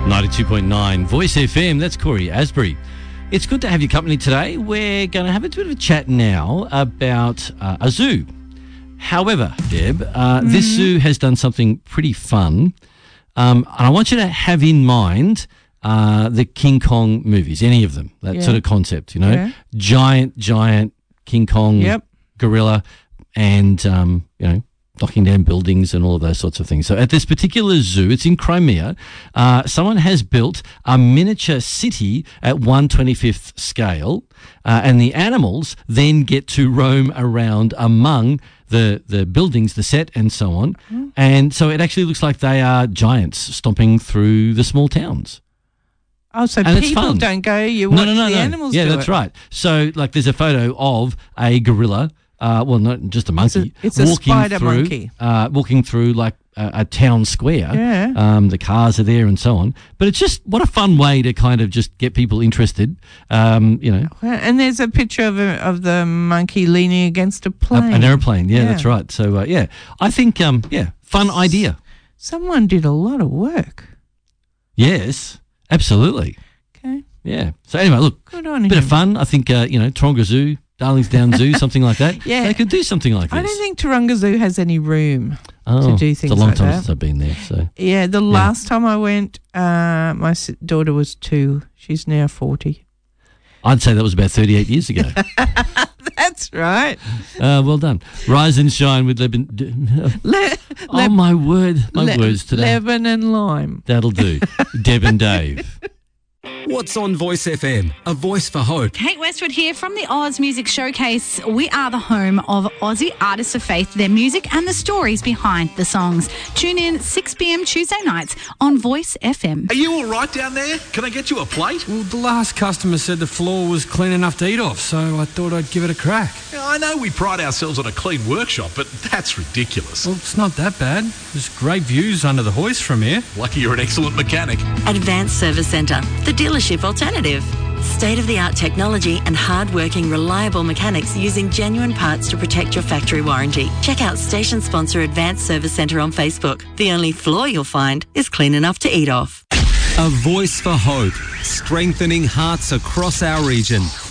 92.9 Voice FM. That's Corey Asbury. It's good to have your company today. We're going to have a bit of a chat now about a zoo. However, Deb, this zoo has done something pretty fun. And I want you to have in mind the King Kong movies, any of them, that sort of concept, you know. Yeah. Giant King Kong gorilla and, you know, knocking down buildings and all of those sorts of things. So at this particular zoo, it's in Crimea, someone has built a miniature city at 1/25th scale, and the animals then get to roam around among the buildings, the set and so on. And so it actually looks like they are giants stomping through the small towns. Oh, so And it's people fun. don't go, you watch the animals do it. Yeah, that's right. So, like, there's a photo of a gorilla, well, not just a monkey. It's a spider monkey. Walking through, like, a town square. Yeah. The cars are there and so on. But it's just, what a fun way to kind of just get people interested, you know. And there's a picture of the monkey leaning against a plane. An aeroplane, that's right. So, I think, fun idea. Someone did a lot of work. Yes, absolutely. Okay. Yeah. So anyway, look, Good on bit him. of fun. I think, Taronga Zoo, Darlingsdown Zoo, something like that. Yeah. They could do something like this. I don't think Taronga Zoo has any room Oh, to do things it's a long like time that. since I've been there. So Yeah, the last time I went, my daughter was 2. She's now 40. I'd say that was about 38 years ago. That's right. Well done. Rise and shine with Lebanon. My words today. Lemon and lime. That'll do. Deb and Dave. What's on Voice FM? A voice for hope. Kate Westwood here from the Oz Music Showcase. We are the home of Aussie artists of faith, their music and the stories behind the songs. Tune in 6 p.m. Tuesday nights on Voice FM. Are you all right down there? Can I get you a plate? Well, the last customer said the floor was clean enough to eat off, so I thought I'd give it a crack. Yeah, I know we pride ourselves on a clean workshop, but that's ridiculous. Well, it's not that bad. There's great views under the hoist from here. Lucky you're an excellent mechanic. Advanced Service Centre, the dealership alternative. State-of-the-art technology and hard-working, reliable mechanics using genuine parts to protect your factory warranty. Check out station sponsor Advanced Service Centre on Facebook. The only floor you'll find is clean enough to eat off. A voice for hope, strengthening hearts across our region.